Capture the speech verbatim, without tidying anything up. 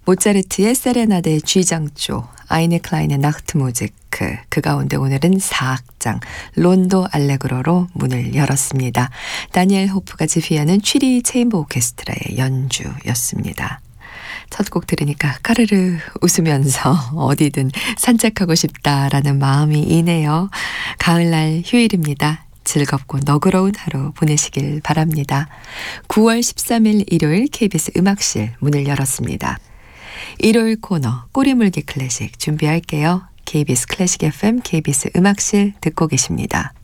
모차르트의 세레나데 G장조, 아이네 클라인의 나흐트무지크, 그 가운데 오늘은 사 악장 론도 알레그로로 문을 열었습니다. 다니엘 호프가 지휘하는 취리 체인버 오케스트라의 연주였습니다. 첫 곡 들으니까 까르르 웃으면서 어디든 산책하고 싶다라는 마음이 이네요. 가을날 휴일입니다. 즐겁고 너그러운 하루 보내시길 바랍니다. 구월 십삼일 일요일 케이비에스 음악실 문을 열었습니다. 일요일 코너 꼬리물기 클래식 준비할게요. 케이비에스 클래식 에프엠, 케이비에스 음악실 듣고 계십니다.